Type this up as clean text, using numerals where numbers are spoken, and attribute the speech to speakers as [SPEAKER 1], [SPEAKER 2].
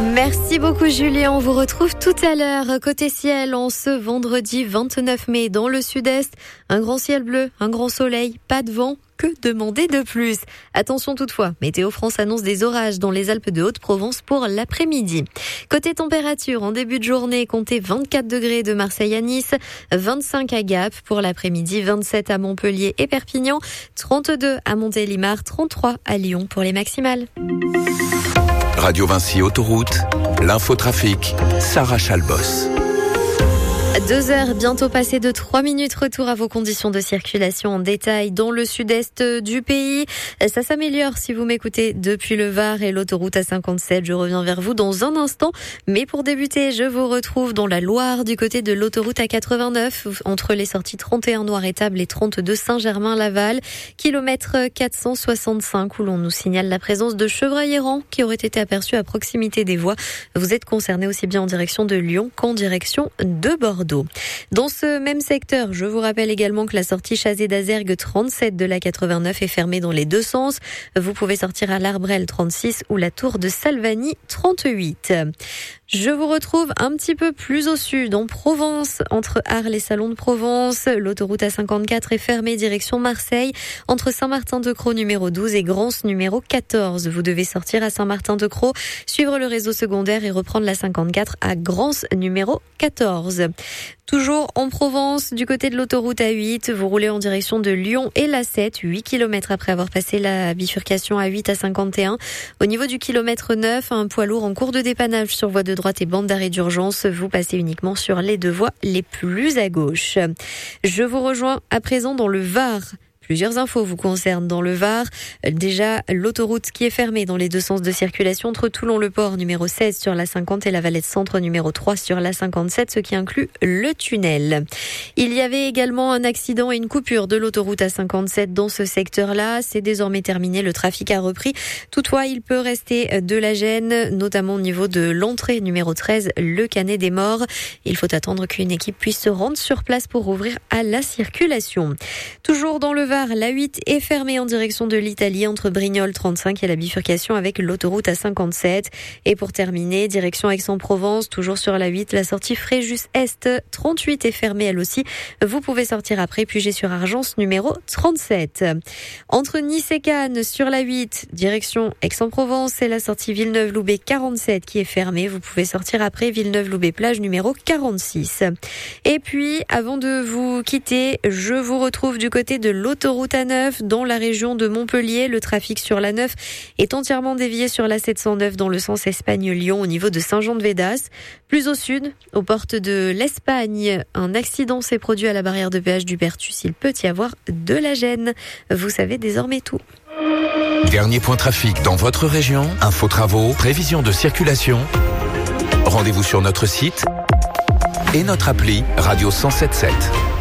[SPEAKER 1] Merci beaucoup Julien, on vous retrouve tout à l'heure. Côté ciel, en ce vendredi 29 mai, dans le sud-est, un grand ciel bleu, un grand soleil, pas de vent. Que demander de plus? Attention toutefois, Météo France annonce des orages dans les Alpes de Haute-Provence pour l'après-midi. Côté température, en début de journée, comptez 24 degrés de Marseille à Nice, 25 à Gap pour l'après-midi, 27 à Montpellier et Perpignan, 32 à Montélimar, 33 à Lyon pour les maximales.
[SPEAKER 2] Radio Vinci Autoroute, l'infotrafic, Sarah Chalbos.
[SPEAKER 1] 2 heures bientôt passées de 3 minutes. Retour à vos conditions de circulation en détail dans le sud-est du pays. Ça s'améliore si vous m'écoutez depuis le Var et l'autoroute A57. Je reviens vers vous dans un instant. Mais pour débuter, je vous retrouve dans la Loire du côté de l'autoroute A89 entre les sorties 31 Noir-Étable et 32 Saint-Germain-Laval. Kilomètre 465 où l'on nous signale la présence de chevreuils errants qui auraient été aperçus à proximité des voies. Vous êtes concernés aussi bien en direction de Lyon qu'en direction de Bordeaux. Dans ce même secteur, je vous rappelle également que la sortie Chazé d'Azergue 37 de la 89 est fermée dans les deux sens. Vous pouvez sortir à l'Arbrel 36 ou la tour de Salvani 38. Je vous retrouve un petit peu plus au sud, en Provence, entre Arles et Salon de Provence. L'autoroute A54 est fermée direction Marseille, entre Saint-Martin-de-Crau numéro 12 et Grance numéro 14. Vous devez sortir à Saint-Martin-de-Crau, suivre le réseau secondaire et reprendre la 54 à Grance numéro 14. Toujours en Provence, du côté de l'autoroute A8, vous roulez en direction de Lyon et la 7, 8 km après avoir passé la bifurcation A8 à 51. Au niveau du kilomètre 9, un poids lourd en cours de dépannage sur voie de droite et bande d'arrêt d'urgence. Vous passez uniquement sur les deux voies les plus à gauche. Je vous rejoins à présent dans le Var. Plusieurs infos vous concernent dans le Var. Déjà, l'autoroute qui est fermée dans les deux sens de circulation entre Toulon-le-Port numéro 16 sur la 50 et la Valette Centre numéro 3 sur la 57, ce qui inclut le tunnel. Il y avait également un accident et une coupure de l'autoroute A57 dans ce secteur-là. C'est désormais terminé, le trafic a repris. Toutefois, il peut rester de la gêne, notamment au niveau de l'entrée numéro 13, le Canet des Morts. Il faut attendre qu'une équipe puisse se rendre sur place pour ouvrir à la circulation. Toujours dans le Var, la 8 est fermée en direction de l'Italie entre Brignoles 35 et la bifurcation avec l'autoroute A57. Et pour terminer, direction Aix-en-Provence, toujours sur la 8, la sortie Fréjus-Est 38 est fermée elle aussi. Vous pouvez sortir après Puget-sur-Argence numéro 37. Entre Nice et Cannes sur la 8, direction Aix-en-Provence, c'est la sortie Villeneuve-Loubet 47 qui est fermée. Vous pouvez sortir après Villeneuve-Loubet-Plage numéro 46. Et puis, avant de vous quitter, je vous retrouve du côté de l'autoroute A9 dans la région de Montpellier. Le trafic sur la 9 est entièrement dévié sur la 709 dans le sens Espagne-Lyon au niveau de Saint-Jean-de-Védas. Plus au sud, aux portes de l'Espagne, un accident s'est produit à la barrière de péage du Pertus. Il peut y avoir de la gêne. Vous savez désormais tout.
[SPEAKER 2] Dernier point trafic dans votre région, info travaux, prévision de circulation. Rendez-vous sur notre site et notre appli Radio 107.7.